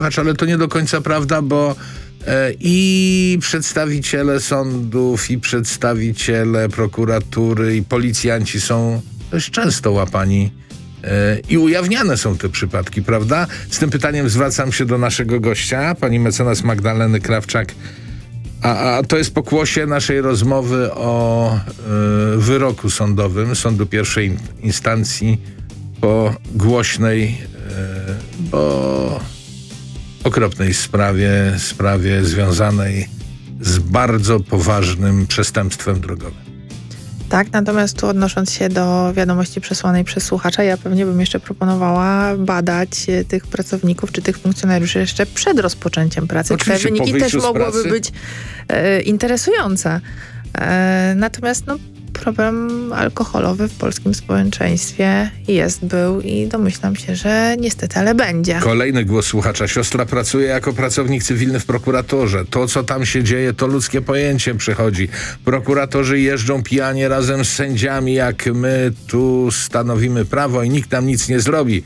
Patrz, ale to nie do końca prawda, bo i przedstawiciele sądów, i przedstawiciele prokuratury, i policjanci są dość często łapani i ujawniane są te przypadki, prawda? Z tym pytaniem zwracam się do naszego gościa, pani mecenas Magdaleny Krawczak. A to jest pokłosie naszej rozmowy o wyroku sądowym Sądu Pierwszej Instancji po głośnej, bo okropnej sprawie związanej z bardzo poważnym przestępstwem drogowym. Tak, natomiast tu odnosząc się do wiadomości przesłanej przez słuchacza, ja pewnie bym jeszcze proponowała badać tych pracowników czy tych funkcjonariuszy jeszcze przed rozpoczęciem pracy. Te wyniki też mogłyby być interesujące. Natomiast problem alkoholowy w polskim społeczeństwie był i domyślam się, że niestety, ale będzie. Kolejny głos słuchacza. Siostra pracuje jako pracownik cywilny w prokuraturze. To, co tam się dzieje, to ludzkie pojęcie przychodzi. Prokuratorzy jeżdżą pijanie razem z sędziami, jak my tu stanowimy prawo i nikt nam nic nie zrobi.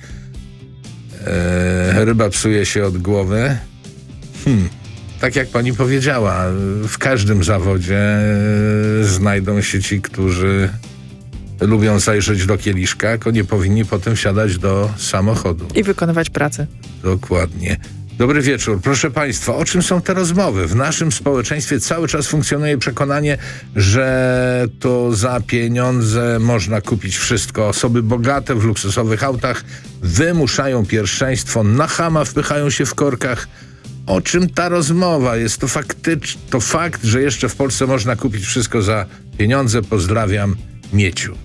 Ryba psuje się od głowy. Tak jak pani powiedziała, w każdym zawodzie znajdą się ci, którzy lubią zajrzeć do kieliszka, tylko nie powinni potem wsiadać do samochodu. I wykonywać pracę. Dokładnie. Dobry wieczór. Proszę państwa, o czym są te rozmowy? W naszym społeczeństwie cały czas funkcjonuje przekonanie, że to za pieniądze można kupić wszystko. Osoby bogate w luksusowych autach wymuszają pierwszeństwo, na chama wpychają się w korkach. O czym ta rozmowa? Jest to fakt, że jeszcze w Polsce można kupić wszystko za pieniądze. Pozdrawiam, Mieciu.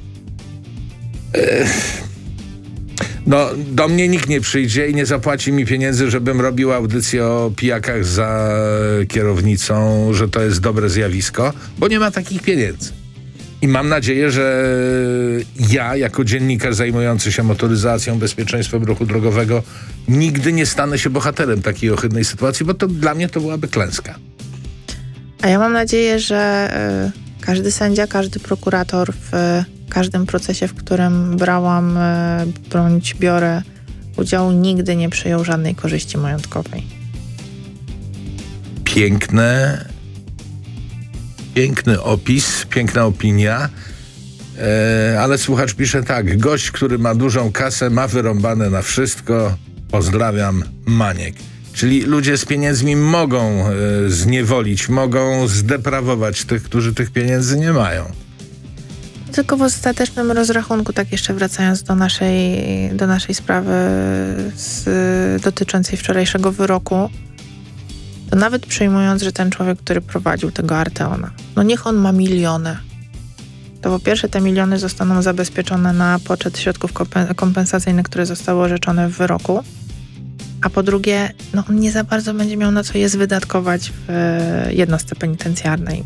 Do mnie nikt nie przyjdzie i nie zapłaci mi pieniędzy, żebym robił audycję o pijakach za kierownicą, że to jest dobre zjawisko, bo nie ma takich pieniędzy. I mam nadzieję, że ja, jako dziennikarz zajmujący się motoryzacją, bezpieczeństwem ruchu drogowego, nigdy nie stanę się bohaterem takiej ohydnej sytuacji, bo to dla mnie to byłaby klęska. A ja mam nadzieję, że każdy sędzia, każdy prokurator w każdym procesie, w którym brałam bądź biorę udział, nigdy nie przyjął żadnej korzyści majątkowej. Piękny opis, piękna opinia, ale słuchacz pisze tak: gość, który ma dużą kasę, ma wyrąbane na wszystko. Pozdrawiam, Maniek. Czyli ludzie z pieniędzmi mogą zniewolić, mogą zdeprawować tych, którzy tych pieniędzy nie mają. Tylko w ostatecznym rozrachunku, tak jeszcze wracając do naszej sprawy dotyczącej wczorajszego wyroku, to nawet przyjmując, że ten człowiek, który prowadził tego Arteona, niech on ma miliony, to po pierwsze te miliony zostaną zabezpieczone na poczet środków kompensacyjnych, które zostały orzeczone w wyroku, a po drugie, on nie za bardzo będzie miał na co je wydatkować w jednostce penitencjarnej.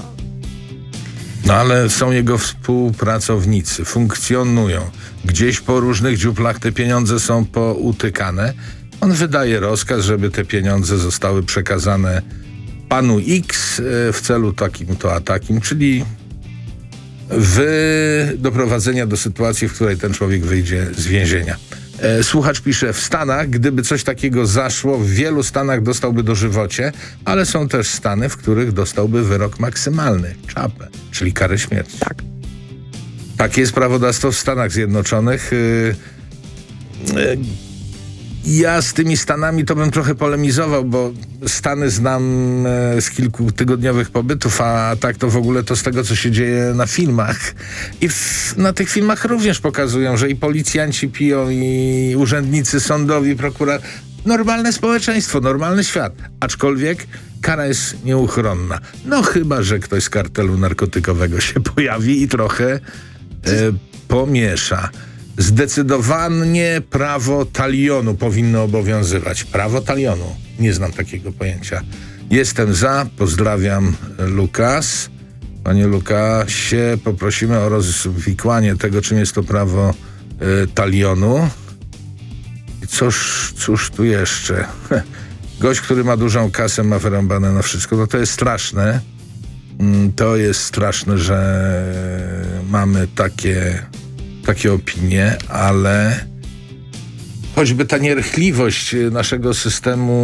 Ale są jego współpracownicy, funkcjonują. Gdzieś po różnych dziuplach te pieniądze są poutykane. On wydaje rozkaz, żeby te pieniądze zostały przekazane panu X w celu takim to a takim, czyli doprowadzenia do sytuacji, w której ten człowiek wyjdzie z więzienia. Słuchacz pisze: w Stanach, gdyby coś takiego zaszło, w wielu Stanach dostałby dożywocie, ale są też stany, w których dostałby wyrok maksymalny, czapę, czyli karę śmierci. Tak. Takie jest prawodawstwo w Stanach Zjednoczonych. Ja z tymi Stanami to bym trochę polemizował, bo Stany znam z kilkutygodniowych pobytów, a tak to w ogóle to z tego, co się dzieje na filmach. I na tych filmach również pokazują, że i policjanci piją, i urzędnicy sądowi, prokurator. Normalne społeczeństwo, normalny świat. Aczkolwiek kara jest nieuchronna. Chyba że ktoś z kartelu narkotykowego się pojawi i trochę pomiesza. Zdecydowanie prawo talionu powinno obowiązywać. Prawo talionu. Nie znam takiego pojęcia. Jestem za. Pozdrawiam, Lukas. Panie Lukasie, poprosimy o rozwikłanie tego, czym jest to prawo talionu. I cóż tu jeszcze? Gość, który ma dużą kasę, ma wyrąbane na wszystko. To jest straszne. To jest straszne, że mamy takie opinie, ale choćby ta nierchliwość naszego systemu